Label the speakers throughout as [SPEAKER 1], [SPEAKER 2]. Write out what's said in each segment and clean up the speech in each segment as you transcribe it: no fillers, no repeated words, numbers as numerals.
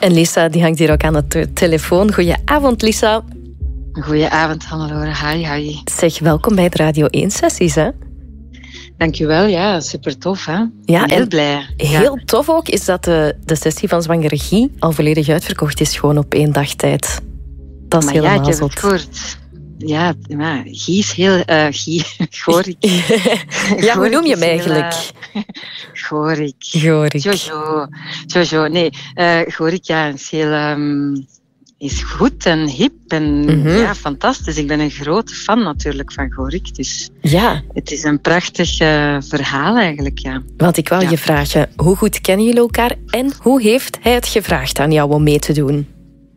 [SPEAKER 1] En Lisa die hangt hier ook aan de telefoon. Goedenavond, Lisa.
[SPEAKER 2] Goedenavond, Hannelore. Hi.
[SPEAKER 1] Zeg, welkom bij de Radio 1-sessies, hè?
[SPEAKER 2] Dankjewel, ja, super tof, hè?
[SPEAKER 1] Ja,
[SPEAKER 2] heel blij.
[SPEAKER 1] Heel tof ook is dat de sessie van Zwangere Guy al volledig uitverkocht is, gewoon op 1 dag tijd. Dat is helemaal
[SPEAKER 2] ik heb
[SPEAKER 1] zot.
[SPEAKER 2] het gehoord. Ja, maar Guy is heel... Gorik.
[SPEAKER 1] Ja, hoe noem je hem eigenlijk?
[SPEAKER 2] Gorik. Jojo. Nee, Gorik, ja, is heel... is goed en hip en ja, fantastisch. Ik ben een grote fan natuurlijk van Gorik. Dus
[SPEAKER 1] ja.
[SPEAKER 2] Het is een prachtig verhaal eigenlijk, ja.
[SPEAKER 1] Want ik wou je vragen, hoe goed kennen jullie elkaar en hoe heeft hij het gevraagd aan jou om mee te doen?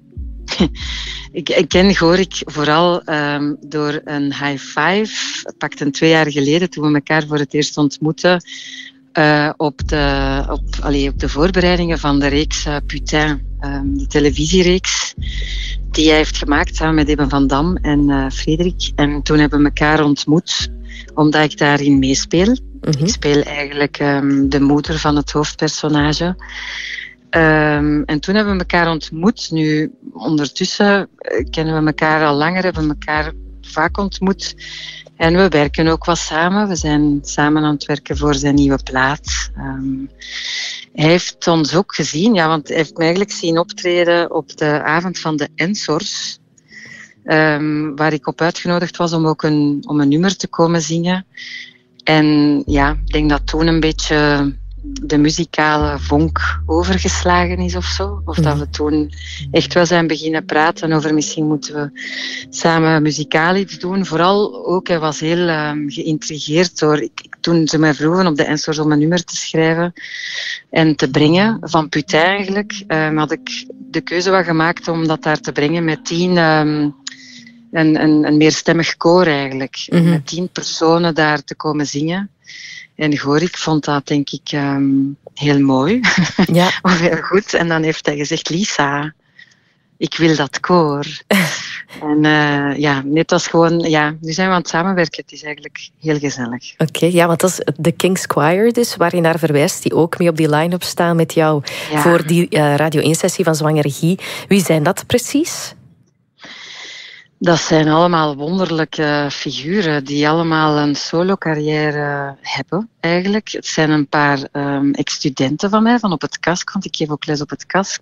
[SPEAKER 2] Ik ken Gorik vooral door een high five. Pakte 2 jaar geleden toen we elkaar voor het eerst ontmoetten. Op de voorbereidingen van de reeks Putain, die televisiereeks die hij heeft gemaakt samen met Eben van Dam en Frederik. En toen hebben we elkaar ontmoet, omdat ik daarin meespeel. Ik speel eigenlijk de moeder van het hoofdpersonage. En toen hebben we elkaar ontmoet. Nu, ondertussen kennen we elkaar al langer, hebben we elkaar vaak ontmoet. En we werken ook wat samen. We zijn samen aan het werken voor zijn nieuwe plaat. Hij heeft ons ook gezien, ja, want hij heeft mij eigenlijk zien optreden op de avond van de Ensors. Waar ik op uitgenodigd was om ook een nummer te komen zingen. En ja, ik denk dat toen een beetje de muzikale vonk overgeslagen is of zo. Of dat we toen echt wel zijn beginnen praten over misschien moeten we samen muzikaal iets doen. Vooral ook, hij was heel geïntrigeerd door... Toen ze mij vroegen op de Ensors om een nummer te schrijven en te brengen, van Putain eigenlijk, had ik de keuze wat gemaakt om dat daar te brengen met 10... een meerstemmig koor eigenlijk. Met 10 personen daar te komen zingen. En Gorik vond dat, denk ik, heel mooi. Ja. Of heel goed. En dan heeft hij gezegd, Lisa, ik wil dat koor. En het was gewoon... Ja, nu zijn we aan het samenwerken. Het is eigenlijk heel gezellig.
[SPEAKER 1] Oké, ja, want dat is de King's Choir dus, waar je naar verwijst, die ook mee op die line-up staan met jou voor die Radio 1-sessie van Zwangere Guy. Wie zijn dat precies?
[SPEAKER 2] Dat zijn allemaal wonderlijke figuren die allemaal een solo-carrière hebben, eigenlijk. Het zijn een paar ex-studenten van mij, van op het KASK, want ik geef ook les op het KASK.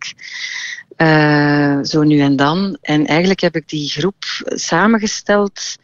[SPEAKER 2] Zo nu en dan. En eigenlijk heb ik die groep samengesteld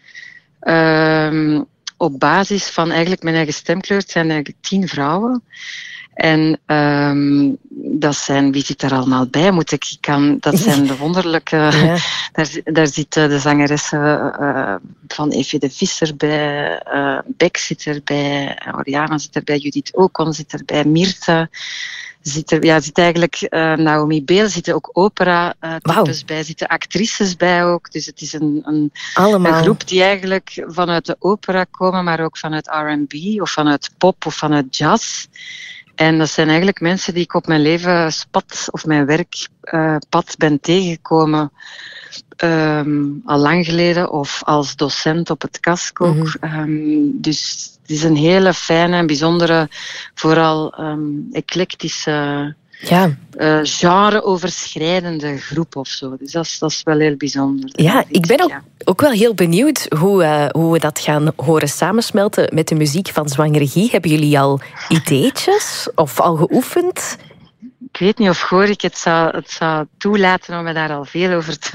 [SPEAKER 2] op basis van eigenlijk mijn eigen stemkleur. Het zijn eigenlijk 10 vrouwen. En dat zijn, wie zit daar allemaal bij? Dat zijn de wonderlijke... Ja. Daar zitten de zangeressen van Effie de Visser bij, Beck zit erbij, Oriana zit erbij, Judith Ocon zit erbij, Mirte zit eigenlijk Naomi Beel, zitten ook opera-types bij, zitten actrices bij ook. Dus het is een groep die eigenlijk vanuit de opera komen, maar ook vanuit R&B of vanuit pop of vanuit jazz. En dat zijn eigenlijk mensen die ik op mijn levenspad of mijn werkpad ben tegengekomen. Al lang geleden of als docent op het KASK ook. Dus het is een hele fijne en bijzondere, vooral eclectische, genre-overschrijdende groep of zo. Dus dat is wel heel bijzonder.
[SPEAKER 1] Ja, ik ben ook wel heel benieuwd hoe we dat gaan horen samensmelten met de muziek van Zwangere Guy. Hebben jullie al ideetjes of al geoefend?
[SPEAKER 2] Ik weet niet of Gorik het zou toelaten om me daar al veel over te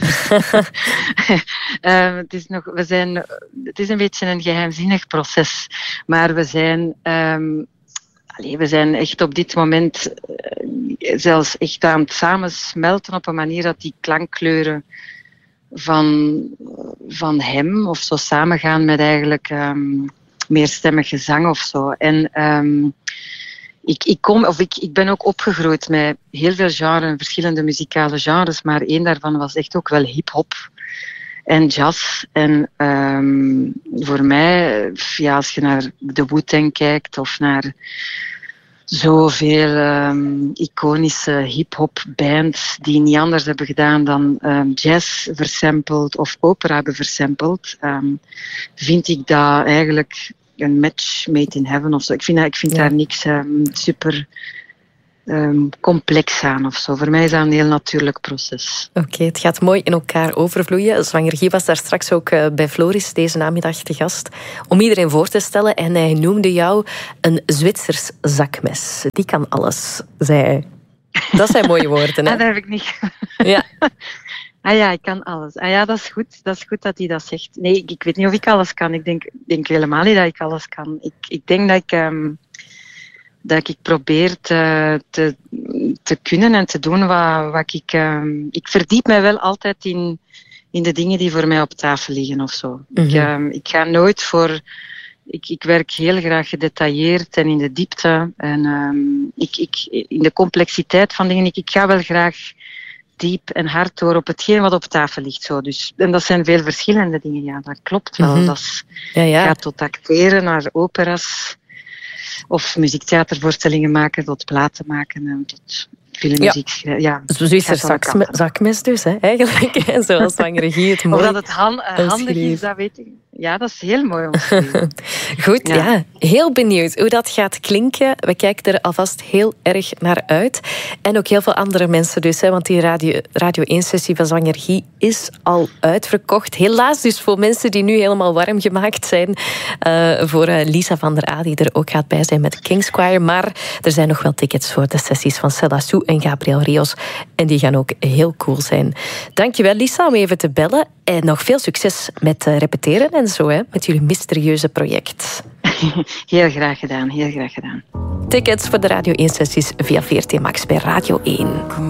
[SPEAKER 2] het is een beetje een geheimzinnig proces. Maar we zijn echt op dit moment zelfs echt aan het samensmelten op een manier dat die klankkleuren van hem of zo samengaan met eigenlijk meerstemmig gezang of zo. En ik ben ook opgegroeid met heel veel genres, verschillende muzikale genres, maar één daarvan was echt ook wel hip-hop en jazz. En voor mij, als je naar de Wu-Tang kijkt of naar zoveel iconische hip-hop bands die niet anders hebben gedaan dan jazz versampled of opera hebben versampled, vind ik dat eigenlijk een match made in heaven of zo. Ik vind daar niks super complex aan of zo. Voor mij is dat een heel natuurlijk proces.
[SPEAKER 1] Oké, het gaat mooi in elkaar overvloeien. Zwanger Guy was daar straks ook bij Floris deze namiddag te gast om iedereen voor te stellen. En hij noemde jou een Zwitsers zakmes. Die kan alles, zei hij. Dat zijn mooie woorden, hè?
[SPEAKER 2] Dat heb ik niet.
[SPEAKER 1] Ja.
[SPEAKER 2] Ik kan alles. Dat is goed. Dat is goed dat hij dat zegt. Nee, ik weet niet of ik alles kan. Ik denk helemaal niet dat ik alles kan. Ik denk dat ik probeer te kunnen en te doen wat ik... Ik verdiep mij wel altijd in de dingen die voor mij op tafel liggen of zo. Mm-hmm. Ik ga nooit voor... Ik werk heel graag gedetailleerd en in de diepte. En in de complexiteit van dingen. Ik ga wel graag diep en hard door op hetgeen wat op tafel ligt. Zo. Dus, en dat zijn veel verschillende dingen. Ja, dat klopt wel. Mm-hmm. Dat gaat tot acteren, naar opera's. Of muziektheatervoorstellingen maken, tot platen maken, tot filmmuziek schrijven. Ja,
[SPEAKER 1] Zwitsers zakmes dus, hè, eigenlijk. Zoals Zwanger Guy het mooi.
[SPEAKER 2] Of dat het handig is, dat weet ik. Ja, dat is heel mooi omschreven.
[SPEAKER 1] Goed, ja. Heel benieuwd hoe dat gaat klinken. We kijken er alvast heel erg naar uit. En ook heel veel andere mensen dus, hè, want die Radio 1-sessie van Zwanger Guy is al uitverkocht. Helaas dus voor mensen die nu helemaal warm gemaakt zijn. Voor Lisa van der A, die er ook gaat bij zijn met King's Choir. Maar er zijn nog wel tickets voor de sessies van Céla Sou en Gabriel Rios. En die gaan ook heel cool zijn. Dankjewel, Lisa, om even te bellen. En nog veel succes met repeteren en zo, hè, met jullie mysterieuze project.
[SPEAKER 2] Heel graag gedaan, heel graag gedaan.
[SPEAKER 1] Tickets voor de Radio 1-sessies via VRT Max bij Radio 1.